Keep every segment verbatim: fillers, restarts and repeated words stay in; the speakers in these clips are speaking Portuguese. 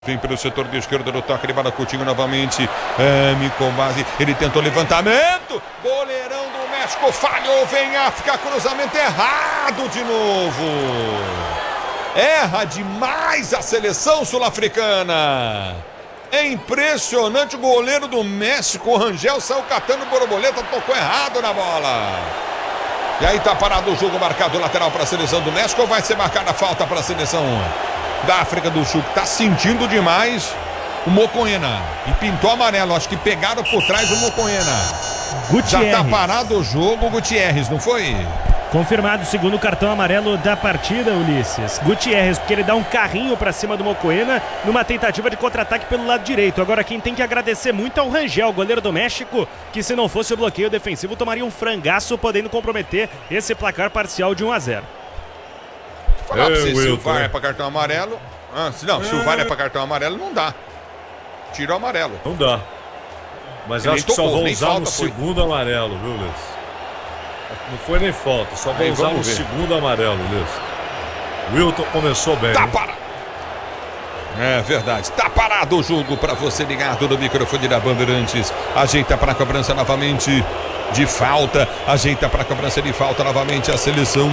Vem pelo setor de esquerda do toque de bola, Coutinho novamente. É, Micobase, ele tentou levantamento. Goleirão do México falhou, vem África, cruzamento errado de novo. Erra demais a seleção sul-africana. É impressionante, o goleiro do México, o Rangel, saiu catando borboleta, tocou errado na bola. E aí tá parado o jogo, marcado lateral para a seleção do México, ou vai ser marcada a falta para a seleção da África do Sul, que tá sentindo demais o Mokoena. E pintou amarelo, acho que pegaram por trás o Mokoena. Gutierrez. Já tá parado o jogo, Gutierrez, não foi? Confirmado o segundo cartão amarelo da partida, Ulisses. Gutierrez, porque ele dá um carrinho pra cima do Mokoena numa tentativa de contra-ataque pelo lado direito. Agora quem tem que agradecer muito é o Rangel, goleiro do México, que se não fosse o bloqueio defensivo tomaria um frangaço, podendo comprometer esse placar parcial de um a zero. Falar pra você, se o V A R é pra cartão amarelo. Ah, se não, se o V A R é pra cartão amarelo, não dá. Tira o amarelo. Não dá. Mas Ele acho que tocou, só vão nem usar falta, no foi. segundo amarelo, viu, Luiz? Não foi nem falta, só vão Aí, usar no vamos ver. segundo amarelo, Luiz. Wilton começou bem. Tá hein? parado. É verdade, tá parado o jogo pra você ligado no microfone da Bandeirantes. Ajeita pra cobrança novamente de falta, ajeita pra cobrança de falta novamente a seleção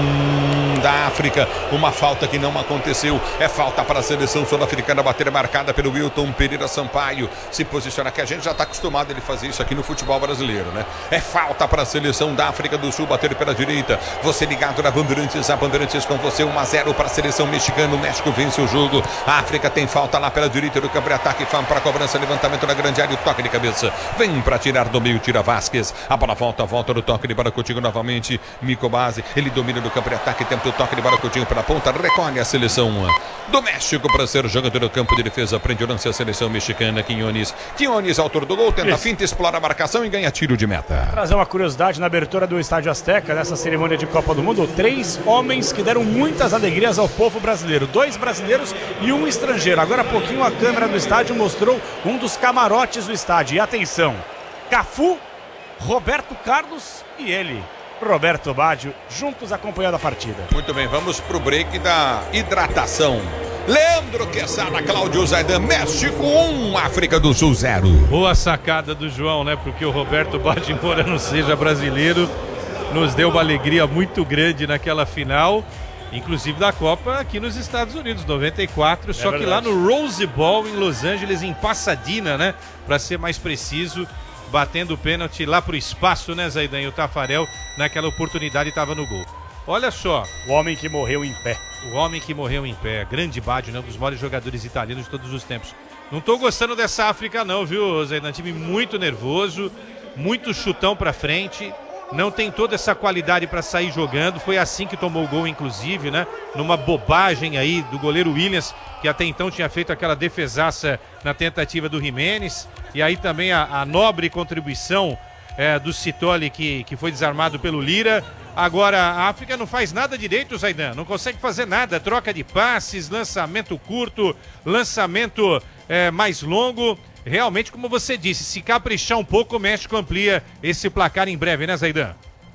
da África. Uma falta que não aconteceu, é falta para a seleção sul-africana, bater marcada pelo Wilton Pereira Sampaio. Se posiciona, que a gente já tá acostumado a ele fazer isso aqui no futebol brasileiro, né? É falta para a seleção da África do Sul, bater pela direita. Você ligado na Bandeirantes, a Bandeirantes com você, um a zero para a seleção mexicana. O México vence o jogo, a África tem falta lá pela direita do campo de ataque, fam para cobrança, levantamento na grande área, o toque de cabeça. Vem para tirar do meio, tira Vasquez. A bola volta. Volta, volta do toque de bola, Coutinho novamente, Micobase, ele domina do campo de ataque, tenta o toque de bola, Coutinho pela ponta, recolhe a seleção do México para ser jogador do campo de defesa, prende o lance a seleção mexicana, Quinones, Quinones, autor do gol, tenta a finta, explora a marcação e ganha tiro de meta. Trazer uma curiosidade na abertura do Estádio Azteca, nessa cerimônia de Copa do Mundo, três homens que deram muitas alegrias ao povo brasileiro, dois brasileiros e um estrangeiro. Agora há pouquinho a câmera do estádio mostrou um dos camarotes do estádio, e atenção, Cafu, Roberto Carlos e ele, Roberto Baggio, juntos acompanhando a partida. Muito bem, vamos pro break da hidratação. Leandro Quesada, Cláudio Zaidan, México um, África do Sul zero. Boa sacada do João, né? Porque o Roberto Baggio, embora não seja brasileiro, nos deu uma alegria muito grande naquela final, inclusive da Copa aqui nos Estados Unidos, noventa e quatro, é só verdade. Que lá no Rose Bowl em Los Angeles, em Pasadena, né? Para ser mais preciso, batendo o pênalti lá pro espaço, né, Zaidan? E o Tafarel, naquela oportunidade, estava no gol. Olha só. O homem que morreu em pé. O homem que morreu em pé. Grande Baggio, né? Um dos maiores jogadores italianos de todos os tempos. Não tô gostando dessa África não, viu, Zaidan? Time muito nervoso, muito chutão pra frente. Não tem toda essa qualidade para sair jogando. Foi assim que tomou o gol, inclusive, né? Numa bobagem aí do goleiro Williams, que até então tinha feito aquela defesaça na tentativa do Jimenez. E aí também a, a nobre contribuição é, do Citoli, que, que foi desarmado pelo Lira. Agora a África não faz nada direito, Zaidan. Não consegue fazer nada. Troca de passes, lançamento curto, lançamento é, mais longo. Realmente, como você disse, se caprichar um pouco, o México amplia esse placar em breve, né, Zaidan?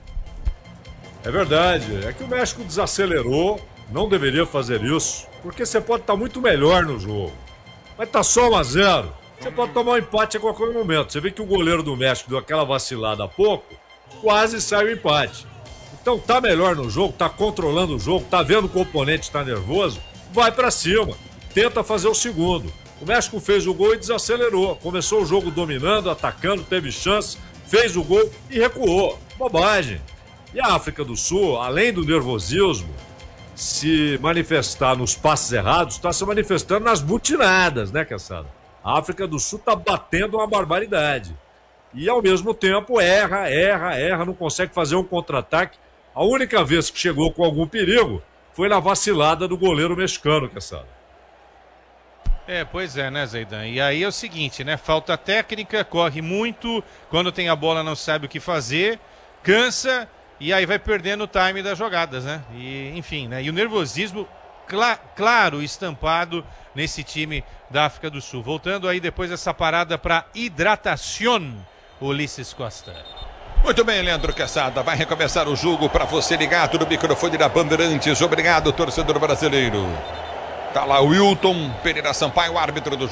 É verdade, é que o México desacelerou, não deveria fazer isso, porque você pode estar muito melhor no jogo. Mas tá só um a zero, você pode tomar um empate a qualquer momento. Você vê que o goleiro do México deu aquela vacilada há pouco, quase sai o empate. Então tá melhor no jogo, tá controlando o jogo, tá vendo que o oponente tá nervoso, vai pra cima, tenta fazer o segundo. O México fez o gol e desacelerou. Começou o jogo dominando, atacando, teve chance, fez o gol e recuou. Bobagem. E a África do Sul, além do nervosismo, se manifestar nos passes errados, está se manifestando nas butinadas, né, Quesada? A África do Sul está batendo uma barbaridade. E, ao mesmo tempo, erra, erra, erra, não consegue fazer um contra-ataque. A única vez que chegou com algum perigo foi na vacilada do goleiro mexicano, Quesada. É, pois é, né, Zaidan? E aí é o seguinte, né? Falta técnica, corre muito, quando tem a bola não sabe o que fazer, cansa e aí vai perdendo o time das jogadas, né? E, enfim, né? E o nervosismo, cl- claro, estampado nesse time da África do Sul. Voltando aí depois dessa parada para hidratação, Ulisses Costa. Muito bem, Leandro Quesada, vai recomeçar o jogo para você ligado no microfone da Bandeirantes. Obrigado, torcedor brasileiro. Tá lá o Wilton Pereira Sampaio, árbitro do